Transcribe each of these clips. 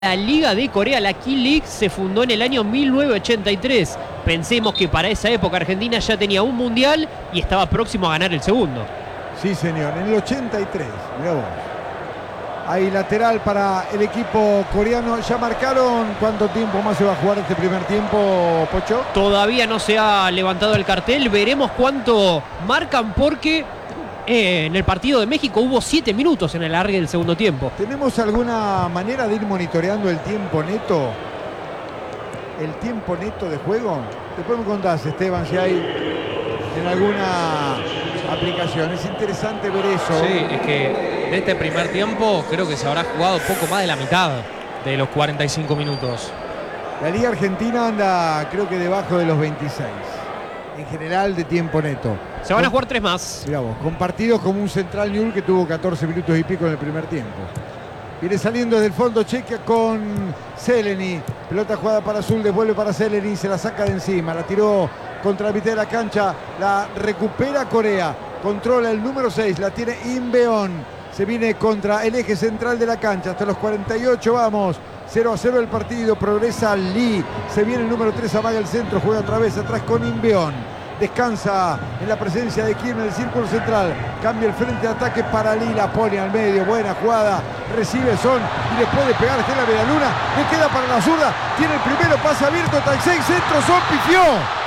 La Liga de Corea, la K-League, se fundó en el año 1983. Pensemos que para esa época Argentina ya tenía un mundial y estaba próximo a ganar el segundo. Sí, señor, en el 83, mirá vos. Ahí lateral para el equipo coreano. ¿Ya marcaron cuánto tiempo más se va a jugar este primer tiempo, Pocho? Todavía no se ha levantado el cartel, veremos cuánto marcan porque en el partido de México hubo 7 minutos en el alargue del segundo tiempo. ¿Tenemos alguna manera de ir monitoreando el tiempo neto? ¿El tiempo neto de juego? Después me contás, Esteban, si hay en alguna aplicación. Es interesante ver eso. Sí, es que de este primer tiempo creo que se habrá jugado poco más de la mitad de los 45 minutos. La Liga Argentina anda, creo que debajo de los 26. En general de tiempo neto. Se van a jugar 3 más. Mirá vos, con partidos como un Central Newell's que tuvo 14 minutos y pico en el primer tiempo. Viene saliendo desde el fondo Checa con Zeleny. Pelota jugada para Azul, devuelve para Zeleny, se la saca de encima, la tiró contra la mitad de la cancha, la recupera Corea, controla el número 6, la tiene Inbeon. Se viene contra el eje central de la cancha, hasta los 48 vamos. 0-0 el partido, progresa Lee, se viene el número 3, amaga el centro, juega otra vez atrás con Inbeon. Descansa en la presencia de Kim en el círculo central. Cambia el frente de ataque para Lee. La pone al medio. Buena jugada. Recibe Son. Y después de pegar Estela Medialuna. Le queda para la zurda. Tiene el primero. Pasa abierto. Taizei. Centro. Son. Pifió.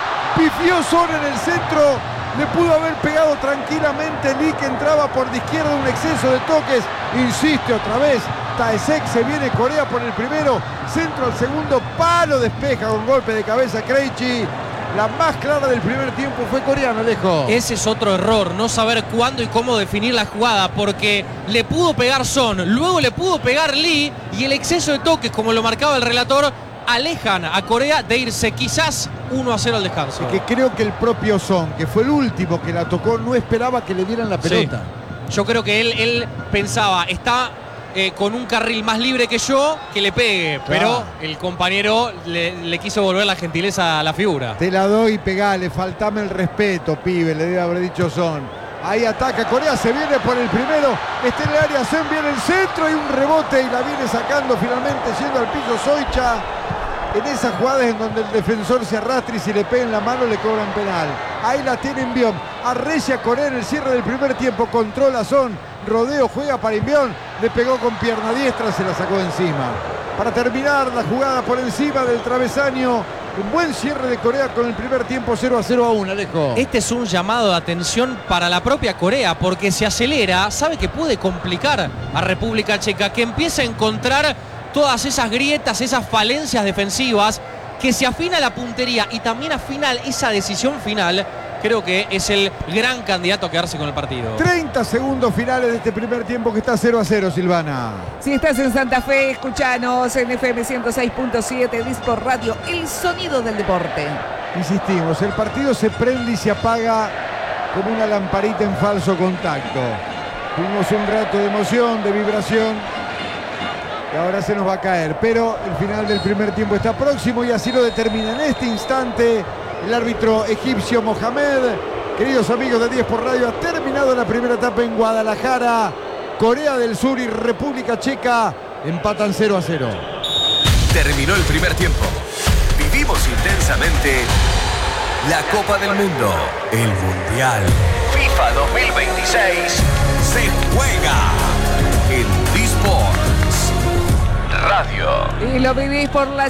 Pifió Son en el centro. Le pudo haber pegado tranquilamente Lee, que entraba por de izquierda. Un exceso de toques. Insiste otra vez. Taesek, se viene Corea por el primero. Centro al segundo. Palo. Despeja con golpe de cabeza Krejci. La más clara del primer tiempo fue coreana, Alejo. Ese es otro error, no saber cuándo y cómo definir la jugada, porque le pudo pegar Son, luego le pudo pegar Lee, y el exceso de toques, como lo marcaba el relator, alejan a Corea de irse quizás 1-0 al descanso. Es que creo que el propio Son, que fue el último que la tocó, no esperaba que le dieran la pelota. Sí. Yo creo que él pensaba, está con un carril más libre que yo, que le pegue, pero el compañero le quiso volver la gentileza a la figura. Te la doy y pegale, faltame el respeto, pibe, le debe haber dicho Son. Ahí ataca Corea, se viene por el primero, está en el área, Sen viene el centro y un rebote y la viene sacando finalmente, yendo al piso Soicha. En esas jugadas en donde el defensor se arrastra y si le pega en la mano le cobran penal. Ahí la tiene Inbeon, arrecia Corea en el cierre del primer tiempo, controla Son, rodeo, juega para Inbeon, le pegó con pierna diestra, se la sacó de encima. Para terminar la jugada por encima del travesaño, un buen cierre de Corea con el primer tiempo 0-1, Alejo. Este es un llamado de atención para la propia Corea, porque se acelera, sabe que puede complicar a República Checa, que empieza a encontrar todas esas grietas, esas falencias defensivas, que se afina la puntería y también afina esa decisión final. Creo que es el gran candidato a quedarse con el partido. 30 segundos finales de este primer tiempo que está 0-0, Silvana. Si estás en Santa Fe, escuchanos en FM 106.7, Disport Radio, el sonido del deporte. Insistimos, el partido se prende y se apaga como una lamparita en falso contacto. Tuvimos un rato de emoción, de vibración, y ahora se nos va a caer. Pero el final del primer tiempo está próximo y así lo determina en este instante el árbitro egipcio Mohamed. Queridos amigos de 10 por Radio, ha terminado la primera etapa en Guadalajara. Corea del Sur y República Checa empatan 0-0. Terminó el primer tiempo. Vivimos intensamente la Copa del Mundo. El Mundial FIFA 2026 se juega en Disports Radio. Y lo vivís por la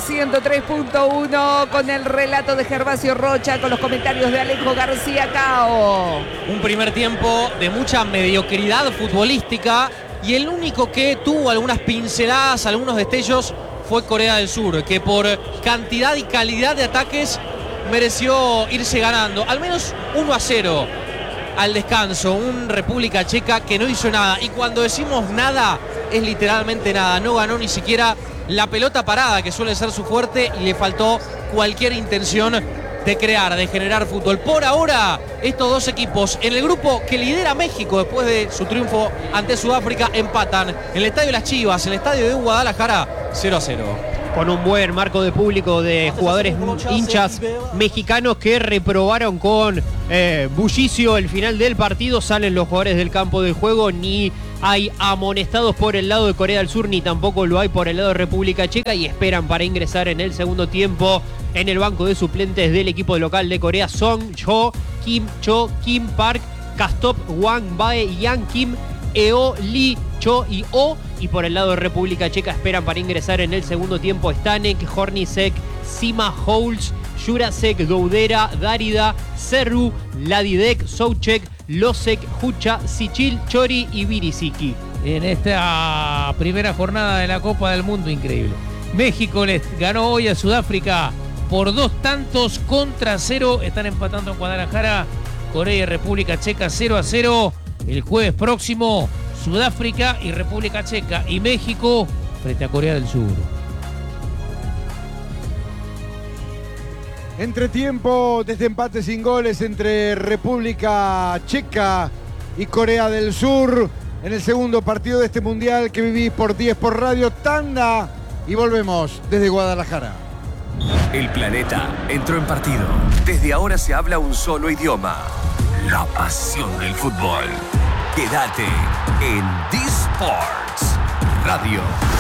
103.1 con el relato de Gervasio Rocha, con los comentarios de Alejo García Cao. Un primer tiempo de mucha mediocridad futbolística y el único que tuvo algunas pinceladas, algunos destellos fue Corea del Sur, que por cantidad y calidad de ataques mereció irse ganando, al menos 1-0 al descanso. Un República Checa que no hizo nada, y cuando decimos nada es literalmente nada. No ganó ni siquiera la pelota parada, que suele ser su fuerte, y le faltó cualquier intención de crear, de generar fútbol. Por ahora, estos dos equipos en el grupo que lidera México después de su triunfo ante Sudáfrica empatan en el Estadio Las Chivas, en el Estadio de Guadalajara, 0-0. Con un buen marco de público de jugadores hinchas mexicanos que reprobaron con bullicio el final del partido. Salen los jugadores del campo de juego, ni hay amonestados por el lado de Corea del Sur, ni tampoco lo hay por el lado de República Checa, y esperan para ingresar en el segundo tiempo en el banco de suplentes del equipo local de Corea: Song Jo, Kim Cho, Kim Park, Kastop, Wang Bae, Yang Kim, Eo, Lee, Cho y O. Y por el lado de República Checa esperan para ingresar en el segundo tiempo Stanek, Hornisek, Sima Holes, Jurasek, Doudera, Darida, Serru, Ladidek, Souchek, Losek, Hucha, Sichil, Chori y Virisiki. En esta primera jornada de la Copa del Mundo, increíble. México les ganó hoy a Sudáfrica por 2-0. Están empatando en Guadalajara. Corea y República Checa 0-0. El jueves próximo, Sudáfrica y República Checa y México frente a Corea del Sur. Entretiempo, desde empate sin goles entre República Checa y Corea del Sur en el segundo partido de este mundial que vivís por 10 por radio. Tanda y volvemos desde Guadalajara. El planeta entró en partido. Desde ahora se habla un solo idioma: la pasión del fútbol. Quédate en D-Sports Radio.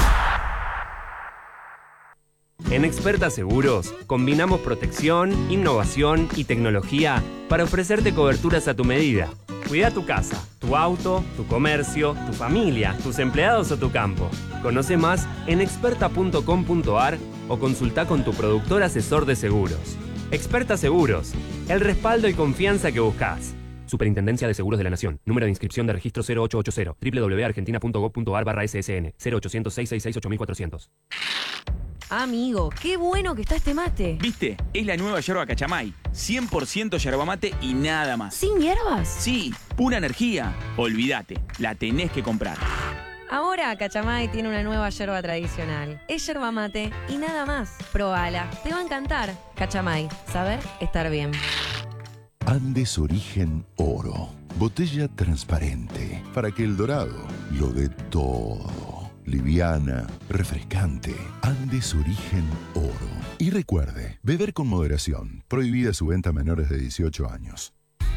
En Experta Seguros combinamos protección, innovación y tecnología para ofrecerte coberturas a tu medida. Cuida tu casa, tu auto, tu comercio, tu familia, tus empleados o tu campo. Conoce más en experta.com.ar o consulta con tu productor asesor de seguros. Experta Seguros, el respaldo y confianza que buscas. Superintendencia de Seguros de la Nación. Número de inscripción de registro 0880. www.argentina.gov.ar/ssn 0800-666-8400. Amigo, qué bueno que está este mate. ¿Viste? Es la nueva yerba Cachamay. 100% yerba mate y nada más. ¿Sin hierbas? Sí, pura energía. Olvídate, la tenés que comprar. Ahora Cachamay tiene una nueva yerba tradicional. Es yerba mate y nada más. Probala, te va a encantar. Cachamay, saber estar bien. Andes Origen Oro. Botella transparente para que el dorado lo dé todo. Liviana, refrescante. Andes Origen Oro. Y recuerde, beber con moderación. Prohibida su venta a menores de 18 años.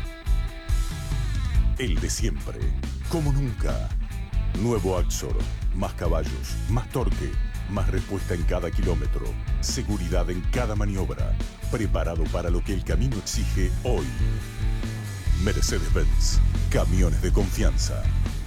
El de siempre, como nunca. Nuevo Axor. Más caballos, más torque, más respuesta en cada kilómetro. Seguridad en cada maniobra. Preparado para lo que el camino exige hoy. Mercedes-Benz. Camiones de confianza.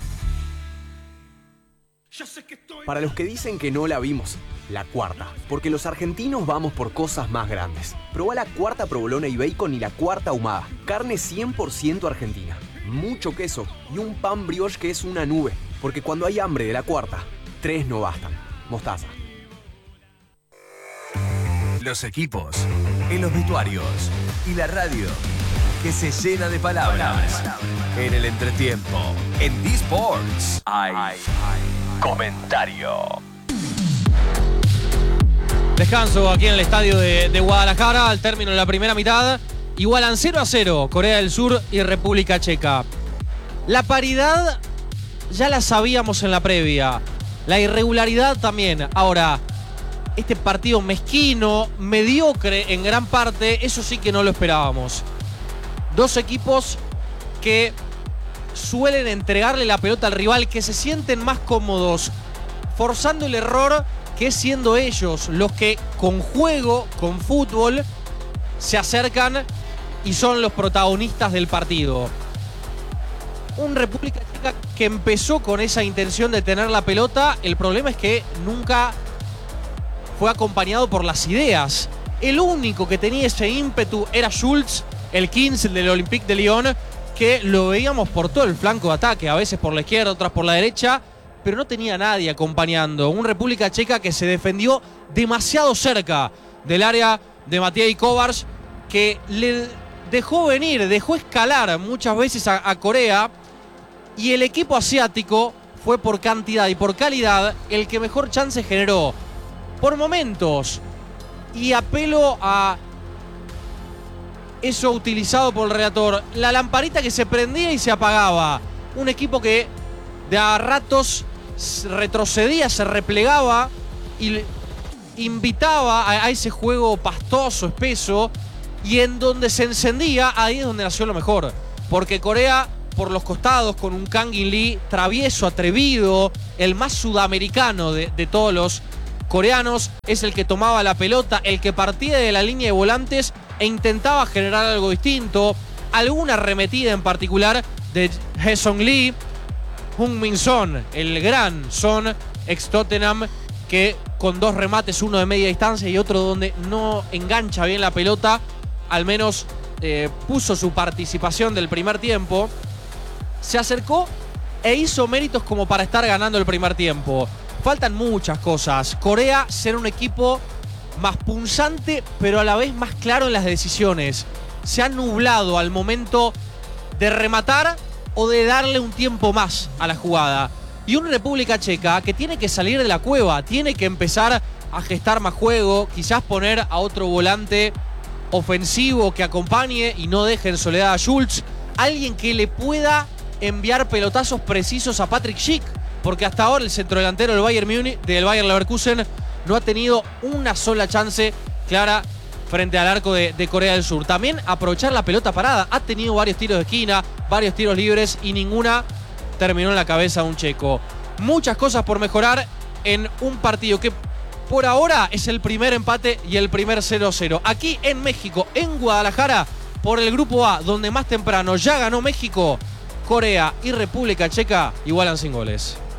Para los que dicen que no la vimos, la cuarta. Porque los argentinos vamos por cosas más grandes. Probá la cuarta provolona y bacon y la cuarta ahumada. Carne 100% argentina. Mucho queso y un pan brioche que es una nube. Porque cuando hay hambre de la cuarta, 3 no bastan. Mostaza. Los equipos, en los vestuarios y la radio que se llena de palabras. En el entretiempo, en D-Sports, hay comentario. Descanso aquí en el estadio de Guadalajara al término de la primera mitad. Igualan 0-0 Corea del Sur y República Checa. La paridad ya la sabíamos en la previa. La irregularidad también. Ahora, este partido mezquino, mediocre en gran parte, eso sí que no lo esperábamos. Dos equipos que suelen entregarle la pelota al rival, que se sienten más cómodos forzando el error que siendo ellos los que con juego, con fútbol, se acercan y son los protagonistas del partido. Un República Checa que empezó con esa intención de tener la pelota. El problema es que nunca fue acompañado por las ideas. El único que tenía ese ímpetu era Schultz, el 15 del Olympique de Lyon, que lo veíamos por todo el flanco de ataque, a veces por la izquierda, otras por la derecha, pero no tenía nadie acompañando. Un República Checa que se defendió demasiado cerca del área de Matej Kovacs, que le dejó venir, dejó escalar muchas veces a Corea, y el equipo asiático fue por cantidad y por calidad el que mejor chance generó. Por momentos, y apelo a eso utilizado por el relator, la lamparita que se prendía y se apagaba. Un equipo que de a ratos retrocedía, se replegaba y invitaba a ese juego pastoso, espeso, y en donde se encendía, ahí es donde nació lo mejor. Porque Corea por los costados con un Kangin Lee travieso, atrevido, el más sudamericano de todos los coreanos. Es el que tomaba la pelota, el que partía de la línea de volantes e intentaba generar algo distinto. Alguna arremetida en particular de Hae-Sung Lee. Heung-min Son, el gran Son, ex Tottenham, que con 2 remates, uno de media distancia y otro donde no engancha bien la pelota, al menos puso su participación del primer tiempo. Se acercó e hizo méritos como para estar ganando el primer tiempo. Faltan muchas cosas. Corea ser un equipo más punzante, pero a la vez más claro en las decisiones. Se ha nublado al momento de rematar o de darle un tiempo más a la jugada. Y una República Checa que tiene que salir de la cueva, tiene que empezar a gestar más juego, quizás poner a otro volante ofensivo que acompañe y no deje en soledad a Schultz. Alguien que le pueda enviar pelotazos precisos a Patrick Schick, porque hasta ahora el centrodelantero del Bayer Leverkusen no ha tenido una sola chance clara frente al arco de Corea del Sur. También aprovechar la pelota parada. Ha tenido varios tiros de esquina, varios tiros libres y ninguna terminó en la cabeza de un checo. Muchas cosas por mejorar en un partido que por ahora es el primer empate y el primer 0-0. Aquí en México, en Guadalajara, por el grupo A, donde más temprano ya ganó México, Corea y República Checa igualan sin goles.